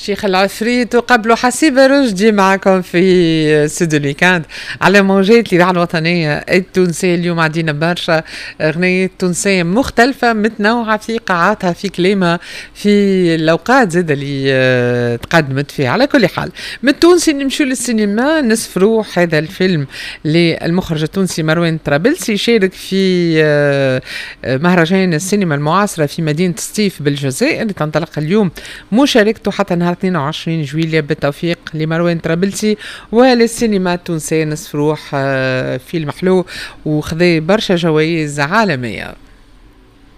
شيخ العفريت وقبله حسيب رشدي معكم في سود الويكاند على موجات الإذاعة الوطنية التونسية. اليوم عندنا برشا أغنية تونسية مختلفة متنوعة في قاعاتها في كلمة في الأوقات زاد اللي تقدمت فيها. على كل حال من التونسي نمشي للسينما نصف روح، هذا الفيلم للمخرج التونسي مروان طرابلسي يشارك في مهرجان السينما المعاصرة في مدينة سطيف بالجزائر اللي تنطلق اليوم مشاركته حتى نهار 22 جويلية. بالتوفيق لمروان طرابلسي وللسينما التونسية نصف روح، فيلم حلو وخذ برشا جوائز عالمية.